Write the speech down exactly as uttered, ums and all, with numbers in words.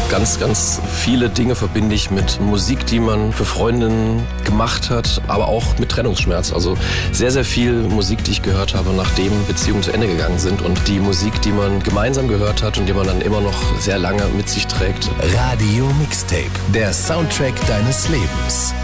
Ganz, ganz viele Dinge verbinde ich mit Musik, die man für Freundinnen gemacht hat, aber auch mit Trennungsschmerz. Also sehr, sehr viel Musik, die ich gehört habe, nachdem Beziehungen zu Ende gegangen sind und die Musik, die man gemeinsam gehört hat und die man dann immer noch sehr lange mit sich trägt. Radio Mixtape, der Soundtrack deines Lebens.